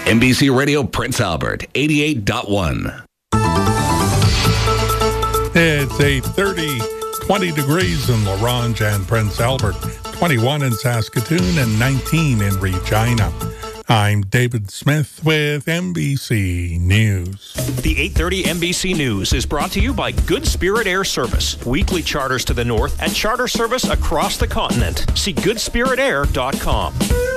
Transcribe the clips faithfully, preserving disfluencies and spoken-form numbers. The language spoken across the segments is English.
N B C Radio Prince Albert, eighty-eight point one. It's eight thirty, twenty degrees in La Ronge and Prince Albert, twenty-one in Saskatoon, and nineteen in Regina. I'm David Smith with N B C News. The eight thirty N B C News is brought to you by Good Spirit Air Service. Weekly charters to the north and charter service across the continent. See good spirit air dot com.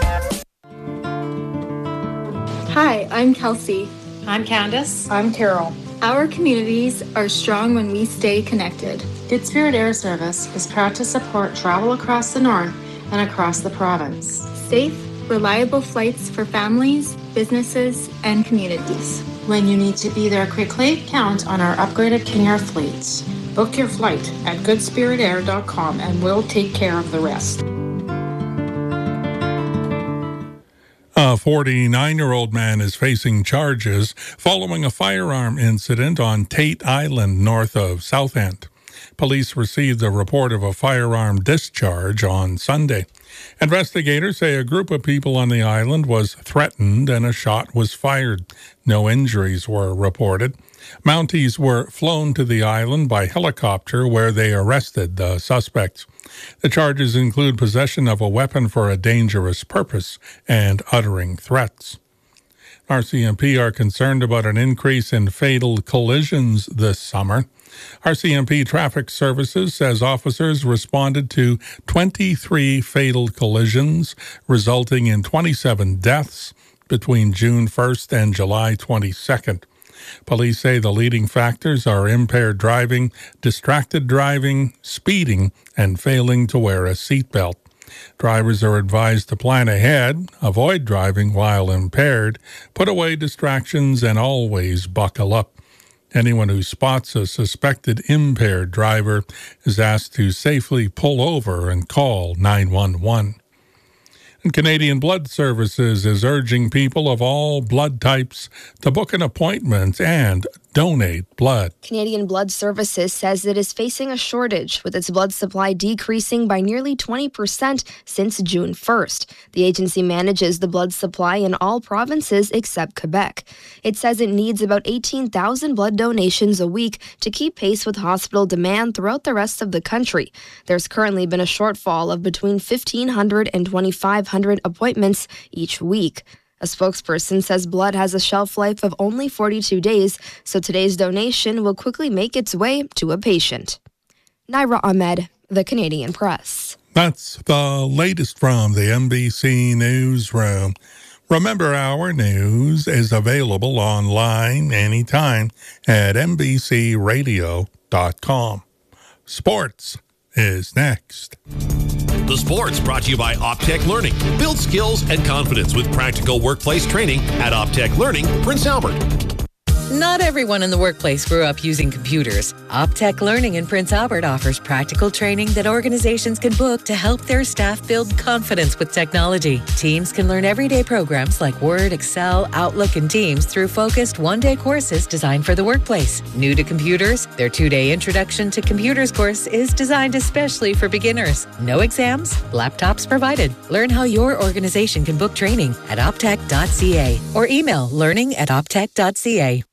Hi, I'm Kelsey. I'm Candace. I'm Carol. Our communities are strong when we stay connected. Good Spirit Air Service is proud to support travel across the north and across the province. Safe, reliable flights for families, businesses, and communities. When you need to be there quickly, count on our upgraded King Air fleet. Book your flight at good spirit air dot com and we'll take care of the rest. A forty-nine-year-old man is facing charges following a firearm incident on Tate Island north of Southend. Police received a report of a firearm discharge on Sunday. Investigators say a group of people on the island was threatened and a shot was fired. No injuries were reported. Mounties were flown to the island by helicopter where they arrested the suspects. The charges include possession of a weapon for a dangerous purpose and uttering threats. R C M P are concerned about an increase in fatal collisions this summer. R C M P Traffic Services says officers responded to twenty-three fatal collisions, resulting in twenty-seven deaths between June first and July twenty-second. Police say the leading factors are impaired driving, distracted driving, speeding, and failing to wear a seatbelt. Drivers are advised to plan ahead, avoid driving while impaired, put away distractions, and always buckle up. Anyone who spots a suspected impaired driver is asked to safely pull over and call nine one one. And Canadian Blood Services is urging people of all blood types to book an appointment and donate blood. Canadian Blood Services says it is facing a shortage, with its blood supply decreasing by nearly twenty percent since June first. The agency manages the blood supply in all provinces except Quebec. It says it needs about eighteen thousand blood donations a week to keep pace with hospital demand throughout the rest of the country. There's currently been a shortfall of between fifteen hundred and twenty-five hundred appointments each week. A spokesperson says blood has a shelf life of only forty-two days, so today's donation will quickly make its way to a patient. Naira Ahmed, The Canadian Press. That's the latest from the N B C Newsroom. Remember, our news is available online anytime at N B C radio dot com. Sports is next. The Sports brought to you by Optech Learning. Build skills and confidence with practical workplace training at Optech Learning, Prince Albert. Not everyone in the workplace grew up using computers. Optech Learning in Prince Albert offers practical training that organizations can book to help their staff build confidence with technology. Teams can learn everyday programs like Word, Excel, Outlook, and Teams through focused one-day courses designed for the workplace. New to computers? Their two-day Introduction to Computers course is designed especially for beginners. No exams, laptops provided. Learn how your organization can book training at optech dot c a or email learning at optech dot c a.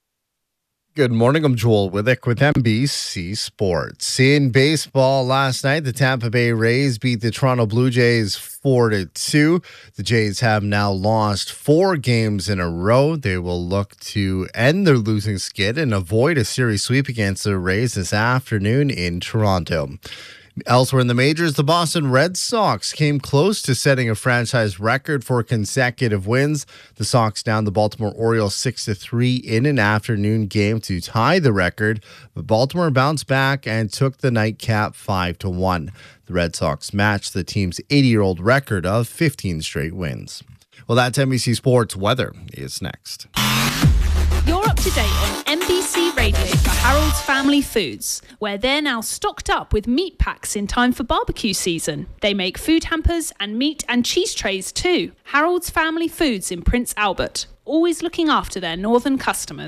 Good morning, I'm Joel Withick with N B C Sports. In baseball last night, the Tampa Bay Rays beat the Toronto Blue Jays four to two. The Jays have now lost four games in a row. They will look to end their losing skid and avoid a series sweep against the Rays this afternoon in Toronto. Elsewhere in the majors, the Boston Red Sox came close to setting a franchise record for consecutive wins. The Sox downed the Baltimore Orioles six to three in an afternoon game to tie the record, but Baltimore bounced back and took the nightcap five to one. The Red Sox matched the team's eighty-year-old record of fifteen straight wins. Well, that's N B C Sports. Weather is next. You're up to date on N B C Radio for Harold's Family Foods, where they're now stocked up with meat packs in time for barbecue season. They make food hampers and meat and cheese trays too. Harold's Family Foods in Prince Albert, always looking after their northern customers.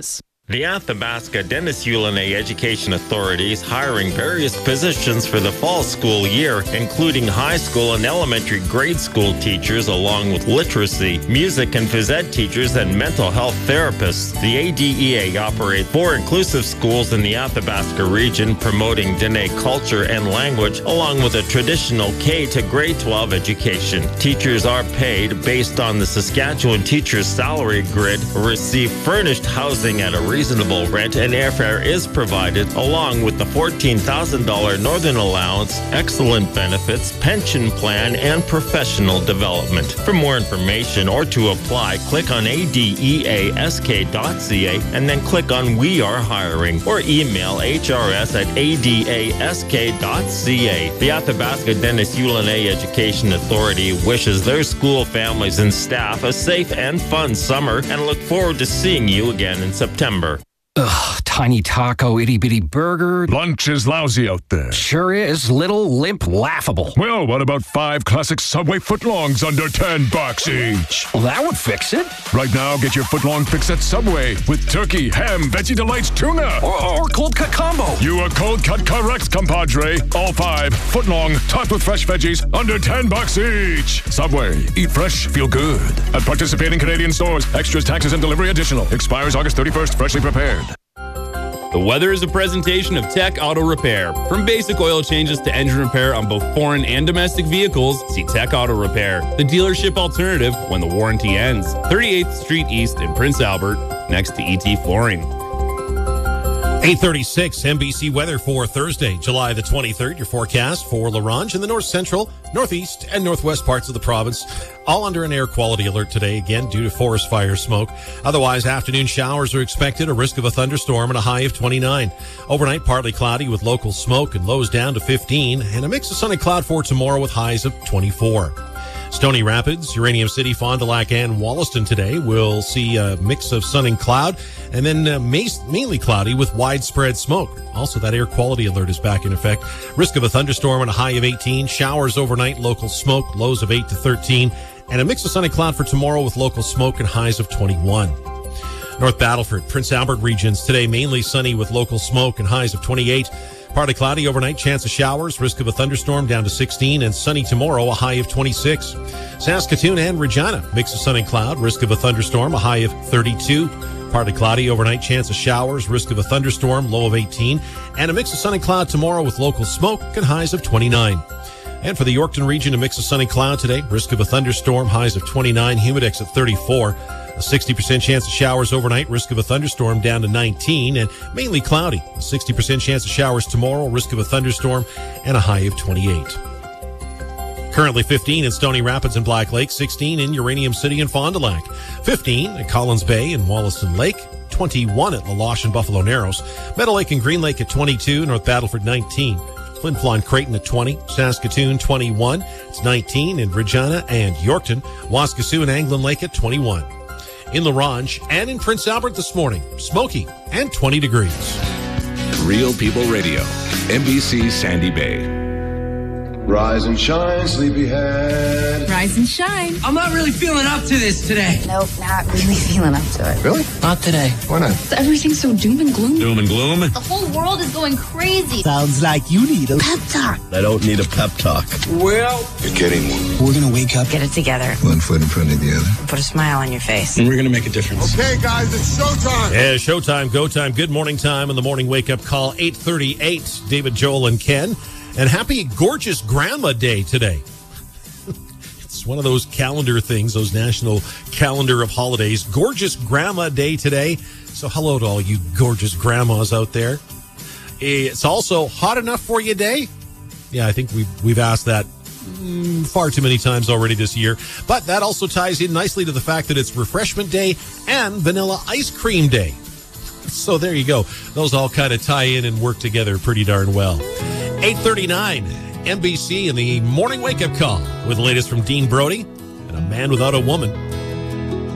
The Athabasca Dennis Ulanay Education Authority is hiring various positions for the fall school year, including high school and elementary grade school teachers, along with literacy, music and phys ed teachers, and mental health therapists. The A D E A operates four inclusive schools in the Athabasca region, promoting Dene culture and language, along with a traditional K to grade twelve education. Teachers are paid based on the Saskatchewan Teachers Salary Grid, receive furnished housing at a reasonable rent, and airfare is provided, along with the fourteen thousand dollars Northern Allowance, excellent benefits, pension plan, and professional development. For more information or to apply, click on A D E A S K dot C A and then click on We Are Hiring, or email H R S at A D A S K dot C A. The Athabasca Dennis Ulanay Education Authority wishes their school families and staff a safe and fun summer and look forward to seeing you again in September. Ugh, tiny taco, itty bitty burger. Lunch is lousy out there. Sure is. Little, limp, laughable. Well, what about five classic Subway footlongs under ten bucks each? Well, that would fix it. Right now, get your footlong fix at Subway with turkey, ham, Veggie Delights, tuna. Or, or cold cut combo. You are cold cut correct, compadre. All five footlong, topped with fresh veggies, under ten bucks each. Subway. Eat fresh, feel good. At participating Canadian stores. Extras, taxes, and delivery additional. Expires August thirty-first. Freshly prepared. The weather is a presentation of Tech Auto Repair. From basic oil changes to engine repair on both foreign and domestic vehicles, see Tech Auto Repair, the dealership alternative when the warranty ends. thirty-eighth Street East in Prince Albert, next to E T Flooring. eight thirty-six N B C weather for Thursday, July the twenty-third. Your forecast for La Ronge in the north central, northeast, and northwest parts of the province. All under an air quality alert today, again, due to forest fire smoke. Otherwise, afternoon showers are expected, a risk of a thunderstorm, and a high of twenty-nine. Overnight, partly cloudy with local smoke and lows down to fifteen, and a mix of sun and cloud for tomorrow with highs of twenty-four. Stony Rapids, Uranium City, Fond du Lac, and Wollaston today will see a mix of sun and cloud, and then uh, mainly cloudy with widespread smoke. Also, that air quality alert is back in effect. Risk of a thunderstorm and a high of eighteen. Showers overnight, local smoke, lows of eight to thirteen. And a mix of sun and cloud for tomorrow with local smoke and highs of twenty-one. North Battleford, Prince Albert regions today mainly sunny with local smoke and highs of twenty-eight. Partly cloudy overnight, chance of showers, risk of a thunderstorm down to sixteen, and sunny tomorrow, a high of twenty-six. Saskatoon and Regina, mix of sun and cloud, risk of a thunderstorm, a high of thirty-two. Partly cloudy overnight, chance of showers, risk of a thunderstorm, low of eighteen, and a mix of sun and cloud tomorrow with local smoke and highs of twenty-nine. And for the Yorkton region, a mix of sun and cloud today, risk of a thunderstorm, highs of twenty-nine, humidex at thirty-four. A sixty percent chance of showers overnight, risk of a thunderstorm down to nineteen, and mainly cloudy. A sixty percent chance of showers tomorrow, risk of a thunderstorm, and a high of twenty-eight. Currently fifteen in Stony Rapids and Black Lake, sixteen in Uranium City and Fond du Lac, fifteen at Collins Bay and Wollaston Lake, twenty-one at La Loche and Buffalo Narrows, Meadow Lake and Green Lake at twenty-two, North Battleford nineteen, Flin Flon Creighton at twenty, Saskatoon twenty-one, it's nineteen in Regina and Yorkton, Waskesiu and Anglin Lake at twenty-one. In La Ronge and in Prince Albert this morning, smoky and twenty degrees. Real People Radio, N B C Sandy Bay. Rise and shine, sleepyhead. Rise and shine. I'm not really feeling up to this today. Nope, not really feeling up to it. Really? Not today. Why not? Everything's so doom and gloom. Doom and gloom. The whole world is going crazy. Sounds like you need a pep talk. I don't need a pep talk. Well, you're getting one. We're going to wake up. Get it together. One foot in front of the other. And put a smile on your face. And we're going to make a difference. Okay, guys, it's showtime. Yeah, showtime, go time, good morning time, and the morning wake-up call, eight thirty-eight. David, Joel, and Ken. And happy Gorgeous Grandma Day today. It's one of those calendar things, those national calendar of holidays. Gorgeous Grandma Day today. So hello to all you gorgeous grandmas out there. It's also Hot Enough for You Day. Yeah, I think we've, we've asked that mm, far too many times already this year. But that also ties in nicely to the fact that it's Refreshment Day and Vanilla Ice Cream Day. So there you go. Those all kind of tie in and work together pretty darn well. eight thirty-nine, N B C in the morning wake-up call with the latest from Dean Brody and A Man Without a Woman.